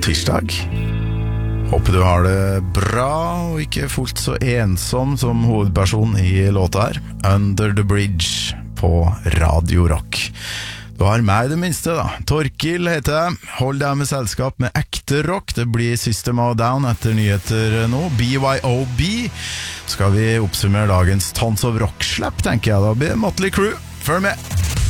tirsdag. Håper du har det bra og ikke fullt så ensom som hovedperson i låta her. Under the Bridge på Radio Rock. Du har meg det minste da. Torkil heter jeg. Hold deg med selskap med ekte rock. Det blir System of a Down etter nyheter nå. BYOB. Skal vi oppsummere dagens Tons of Rock-slapp, tenker jeg da. Blir Motley Crue. Følg med!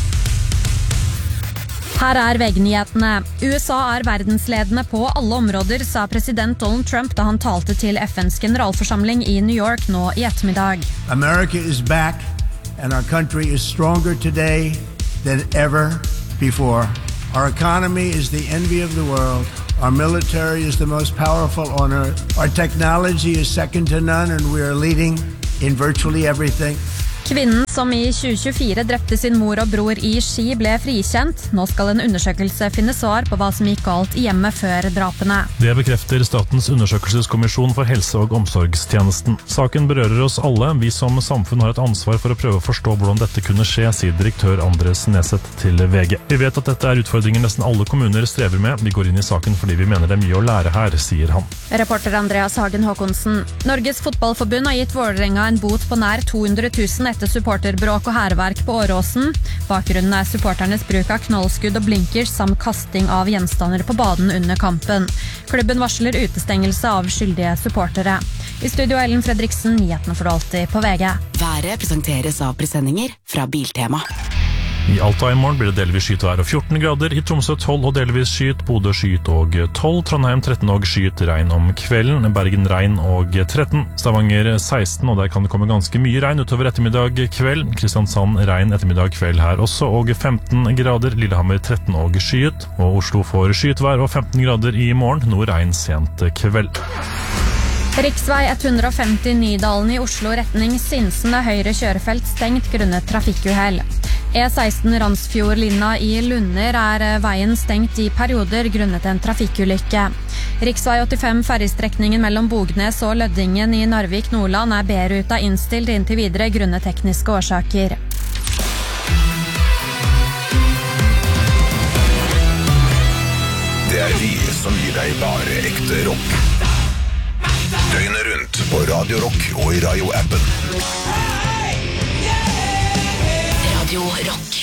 Her VG-nyhetene. USA verdensledende på alle områder, sa president Donald Trump da han talte til FNs generalforsamling i New York nå i ettermiddag. America is back, and our country is stronger today than ever before. Our economy is the envy of the world. Our military is the most powerful on earth. Our technology is second to none, and we are leading in virtually everything. Kvinnen som i 2024 drepte sin mor og bror i Ski ble frikjent. Nå skal en undersøkelse finne svar på hva som gikk galt i hjemmet før drapene. Det bekrefter Statens undersøkelseskommisjon for helse- og omsorgstjenesten. Saken berører oss alle. Vi som samfunn har et ansvar for å prøve å forstå hvordan dette kunne skje, sier direktør Andres Neset til VG. Vi vet at dette er utfordringer nesten alle kommuner strever med. Vi går inn i saken fordi vi mener det er mye å lære her, sier han. Reporter Andreas Hagen Håkonsen. Norges fotballforbund har gitt Vålerenga en bot på nær 200 000 etter supporterbråk og hærverk på Åråsen. Bakgrunnen er supporternes bruk av knollskudd og blinkers samt kasting av gjenstander på baden under kampen. Klubben varsler utestengelse av skyldige supportere. I studio Ellen Fredriksen, nyhetene får du alltid på VG. Været presenteres av presendinger fra Biltema. I Alta i morgen blir det delvis skyet vær og 14 grader, i Tromsø 12 og delvis skyet, Bodø skyet og 12, Trondheim 13 og skyet, regn om kvelden, Bergen regn og 13, Stavanger 16, og der kan det komme ganske mye regn utover ettermiddag kveld, Kristiansand regn ettermiddag kveld her også, og 15 grader, Lillehammer 13 og skyet, og Oslo får skyet vær og 15 grader i morgen, noe regn sent kveld. Riksvei 150 Nydalen i Oslo retning Sinsene høyre kjørefelt stengt grunnet trafikkuhell. E16 Randsfjordlinna i Lunder veien stengt i perioder grunnet en trafikkulykke. Riksvei 85 ferjestrekningen mellom Bognes og Løddingen i Narvik, Nordland B-ruta innstilt inntil videre grunnet tekniske årsaker. Det vi som gir deg bare ekte rock. Døgnet rundt på Radio Rock og i Radio-appen. Radio Rock.